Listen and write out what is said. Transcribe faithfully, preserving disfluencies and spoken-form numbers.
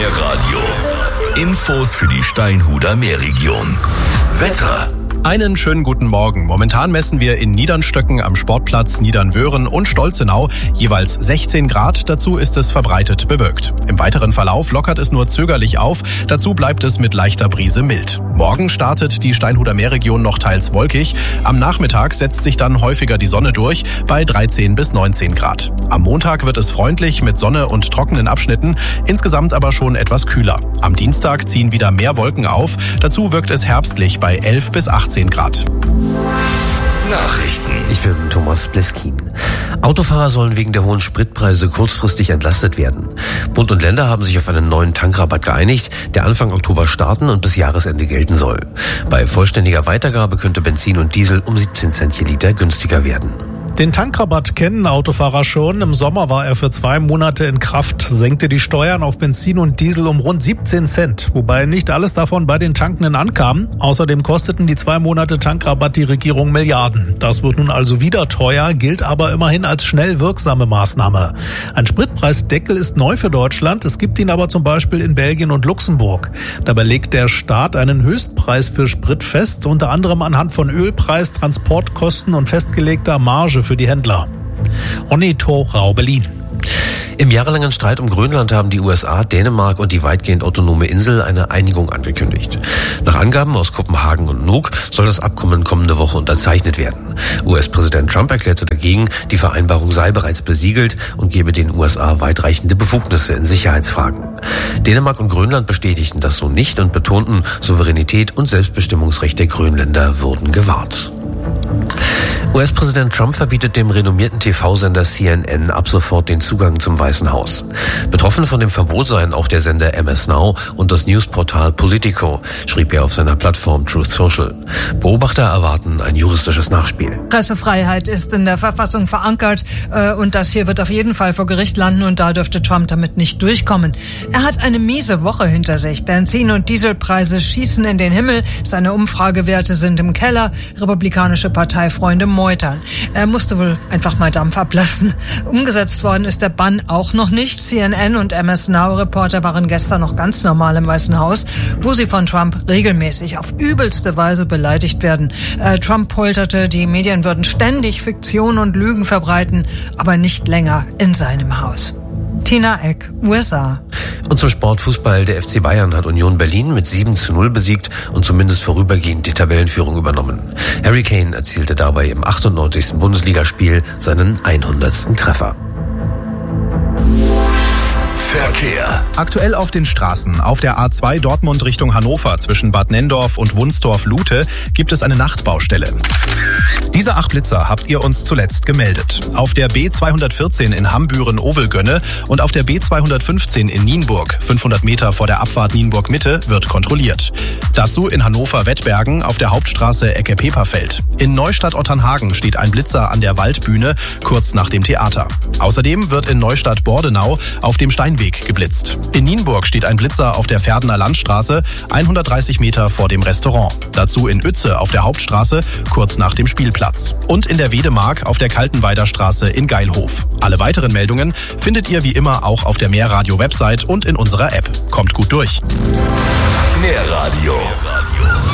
Meerradio. Infos für die Steinhuder Meerregion. Wetter. Einen schönen guten Morgen. Momentan messen wir in Niedernstöcken am Sportplatz Niedernwöhren und Stolzenau jeweils sechzehn Grad. Dazu ist es verbreitet bewölkt. Im weiteren Verlauf lockert es nur zögerlich auf. Dazu bleibt es mit leichter Brise mild. Morgen startet die Steinhuder Meerregion noch teils wolkig. Am Nachmittag setzt sich dann häufiger die Sonne durch bei dreizehn bis neunzehn Grad. Am Montag wird es freundlich mit Sonne und trockenen Abschnitten, insgesamt aber schon etwas kühler. Am Dienstag ziehen wieder mehr Wolken auf. Dazu wirkt es herbstlich bei elf bis achtzehn Grad. Nachrichten. Ich bin Thomas Bleskin. Autofahrer sollen wegen der hohen Spritpreise kurzfristig entlastet werden. Bund und Länder haben sich auf einen neuen Tankrabatt geeinigt, der Anfang Oktober starten und bis Jahresende gelten soll. Bei vollständiger Weitergabe könnte Benzin und Diesel um siebzehn Cent je Liter günstiger werden. Den Tankrabatt kennen Autofahrer schon. Im Sommer war er für zwei Monate in Kraft, senkte die Steuern auf Benzin und Diesel um rund siebzehn Cent, wobei nicht alles davon bei den Tankenden ankam. Außerdem kosteten die zwei Monate Tankrabatt die Regierung Milliarden. Das wird nun also wieder teuer, gilt aber immerhin als schnell wirksame Maßnahme. Ein Spritpreisdeckel ist neu für Deutschland, es gibt ihn aber zum Beispiel in Belgien und Luxemburg. Dabei legt der Staat einen Höchstpreis für Sprit fest, unter anderem anhand von Ölpreis, Transportkosten und festgelegter Marge für die Händler. Ronny Thorau, Berlin. Im jahrelangen Streit um Grönland haben die U S A, Dänemark und die weitgehend autonome Insel eine Einigung angekündigt. Nach Angaben aus Kopenhagen und Nuuk soll das Abkommen kommende Woche unterzeichnet werden. U S-Präsident Trump erklärte dagegen, die Vereinbarung sei bereits besiegelt und gebe den U S A weitreichende Befugnisse in Sicherheitsfragen. Dänemark und Grönland bestätigten das so nicht und betonten, Souveränität und Selbstbestimmungsrecht der Grönländer würden gewahrt. U S-Präsident Trump verbietet dem renommierten T V-Sender C N N ab sofort den Zugang zum Weißen Haus. Betroffen von dem Verbot seien auch der Sender M S Now und das Newsportal Politico, schrieb er auf seiner Plattform Truth Social. Beobachter erwarten ein juristisches Nachspiel. Pressefreiheit ist in der Verfassung verankert äh, und das hier wird auf jeden Fall vor Gericht landen und da dürfte Trump damit nicht durchkommen. Er hat eine miese Woche hinter sich. Benzin- und Dieselpreise schießen in den Himmel, seine Umfragewerte sind im Keller, republikanische Parteifreunde meutern. Er musste wohl einfach mal Dampf ablassen. Umgesetzt worden ist der Bann auch noch nicht. C N N und M S Now-Reporter waren gestern noch ganz normal im Weißen Haus, wo sie von Trump regelmäßig auf übelste Weise beleidigt werden. Äh, Trump polterte, die Medien würden ständig Fiktion und Lügen verbreiten, aber nicht länger in seinem Haus. Tina Eck, U S A. Und zum Sportfußball. Der F C Bayern hat Union Berlin mit sieben zu null besiegt und zumindest vorübergehend die Tabellenführung übernommen. Harry Kane erzielte dabei im achtundneunzigsten Bundesligaspiel seinen hundertsten Treffer. Verkehr. Aktuell auf den Straßen. Auf der A zwei Dortmund Richtung Hannover zwischen Bad Nenndorf und Wunsdorf-Lute gibt es eine Nachtbaustelle. Diese acht Blitzer habt ihr uns zuletzt gemeldet. Auf der B zweihundertvierzehn in Hambüren-Ovelgönne und auf der B zweihundertfünfzehn in Nienburg, fünfhundert Meter vor der Abfahrt Nienburg-Mitte, wird kontrolliert. Dazu in Hannover-Wettbergen auf der Hauptstraße Ecke Peperfeld. In Neustadt-Otternhagen steht ein Blitzer an der Waldbühne, kurz nach dem Theater. Außerdem wird in Neustadt-Bordenau auf dem Steinweg geblitzt. In Nienburg steht ein Blitzer auf der Verdener Landstraße, hundertdreißig Meter vor dem Restaurant. Dazu in Uetze auf der Hauptstraße, kurz nach dem Spielplatz. Und in der Wedemark auf der Kaltenweider Straße in Geilhof. Alle weiteren Meldungen findet ihr wie immer auch auf der Meerradio-Website und in unserer App. Kommt gut durch. Meerradio.